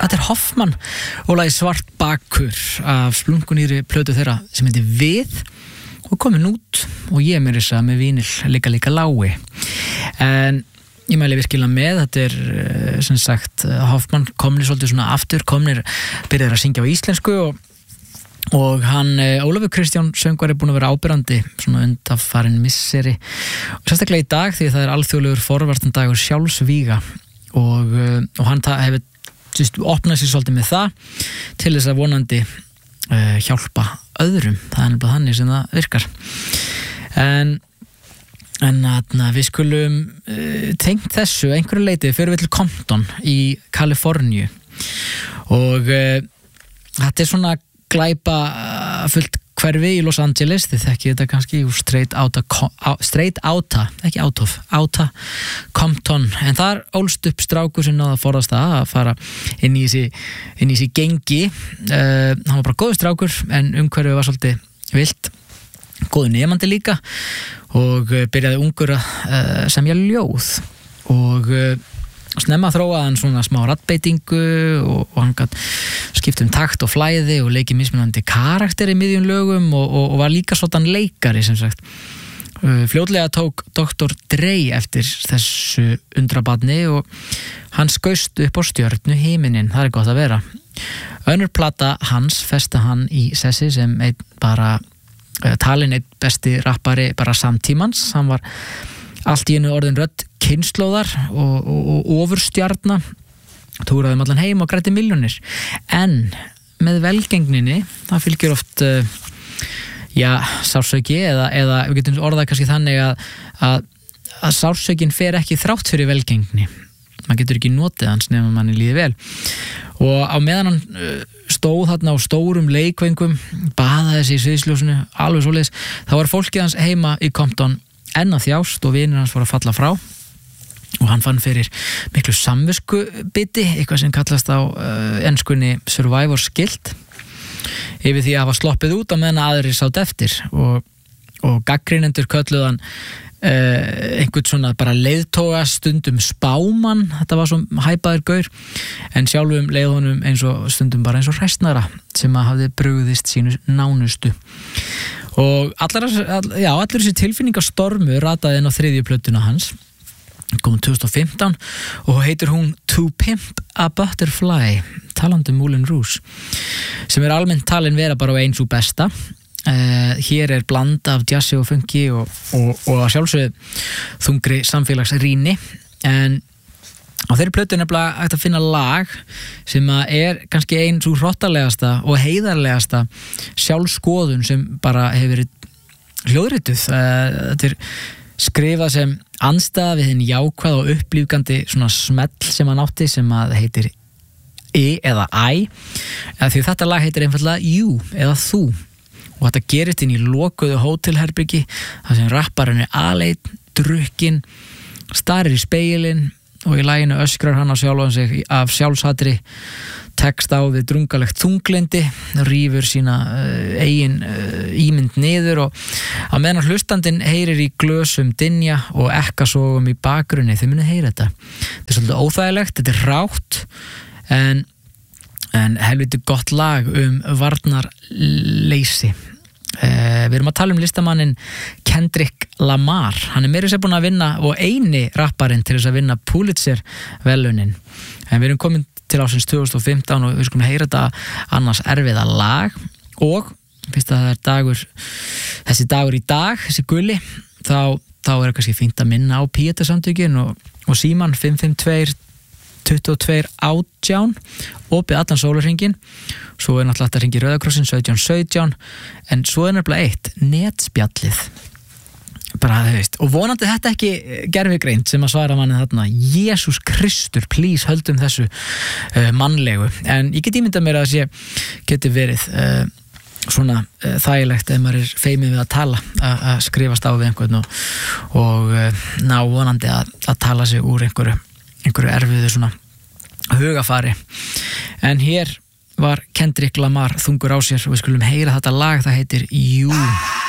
Þetta Hoffmann og lagið Svartbakur af splunkunýri plötu þeirra sem heitir Við og komin út og ég mér þess að með vínil líka lái. En ég mæli virkilega með, þetta sem sagt Hoffmann komnir svolítið svona aftur, byrjaði að syngja á íslensku og hann, Ólafur Kristján söngvari búinn að vera áberandi svona undanfarin misseri og sérstaklega í dag því það alþjóðlegur forvartandagur sjálfsvíga og hann hefur opnað sér svolítið með það til þess að vonandi hjálpa öðrum, það nefnilega þannig sem það virkar en við skulum tengt þessu einhverju leiti fyrir við til Compton í Kaliforníu og þetta svona glæpa fullt hverfi í Los Angeles, þið þekkið þetta kannski úr Straight Outta, ekki Outta Compton, en þar ólst upp strákur sem náði að forðast að fara inn í þessi gengi hann var bara góður strákur en umhverfið var svolítið vilt góður nemandi líka og byrjaði ungur að semja ljóð og snemma þróaði hann svona smá raddbeitingu og hann gat skipt takt og flæði og leikið mismunandi karakter í miðjum lögum og var líka svona leikari sem sagt. Fljótlega tók Dr. Dre eftir þessu undrabarni og hann skaust upp á stjörnu himinin, það gott að vera. Önnur plata hans festa hann í sessi sem talinn einn besti rappari bara samtímans, hann var allt í einu orðin rödd kynslóðar og ofurstjarna túraði allan heim og græddi milljónir en með velgengninni það fylgir oft sársauki eða við getum orðað kannski þannig að sársaukin fer ekki þrátt fyrir velgengni maður getur ekki notið hans nema manni líði vel og á meðan hann stóð þarna á stórum leikvöngum baðaði sig í sviðsljósinu alveg svoleiðis, þá var fólkið hans heima í Compton enn að þjást og vinir hans voru að falla frá og hann fann fyrir miklu samviskubiti, eitthvað sem kallast á enskunni survivor's guilt yfir því að hafa sloppið út á meðan aðrir sátt eftir og gagnrýnendur kölluðu hann einhvern svona bara leiðtoga stundum spámann, þetta var svo hæpaður gaur en sjálfum leið honum stundum bara eins og hræsnara sem að hafði brugðist sínu nánustu og allir þessi tilfinningastormur rataði inn á þriðju plötuna hans kom 2015 og heitir hún To Pimp a Butterfly talandi Moulin Rouge sem almennt talin vera bara eins og besta hér blanda af jazzi og funky og að sjálfsögðu þungri samfélagsrýni en á þeirri plötu nefnilega hægt að finna lag sem kannski ein svo hrottalegasta og heiðarlegasta sjálfskoðun sem bara hefur verið hljóðrituð þetta skrifað sem andstæða við hinn jákvæð og upplífgandi svona smell sem hann átti sem að heitir eða I því þetta lag heitir einfaldlega You eða Þú og þetta gerist inn í lokuðu hótelherbyggi þar sem rapparinn aleinn, drukkinn starir í spegilinn og í laginu öskrar hann á sjálfan sig af sjálfshatri tekst á við drungalegt þunglindi rífur sína eigin ímynd niður og á meðan hlustandinn heyrir í glösum dynja og ekkasogum í bakgrunni þau munu heyra þetta er svolítið óþægilegt, þetta rátt en helviti gott lag varnarleysi við erum að tala listamannin Kendrick Lamar hann meira sér búin að vinna og eini rapparinn til þess að vinna Pulitzer velunin en við erum komin til ásins 2015 og við skulum heyra þetta annars erfiða lag og fyrst að það þessi dagur í dag, þessi gulli þá kannski fínt að minna á Píeta-samtökin og síman 552 2218 opið allan sólarhringinn svo náttúrulega hægt að hringja í Rauðakrossin 1717 en svo nefnilega eitt netspjallið bara þau veist og vonandi þetta ekki gervigreind sem að svara manni þarna Jesús Kristur, please höldum þessu mannlegu en ég get ímyndað mér að þessi geti verið svona þægilegt ef maður feimið við að tala að skrifast á við einhvern og ná vonandi að tala sig úr einhverju erfiðu svona hugafari en hér var Kendrick Lamar þungur á sér og við skulum heyra þetta lag það heitir You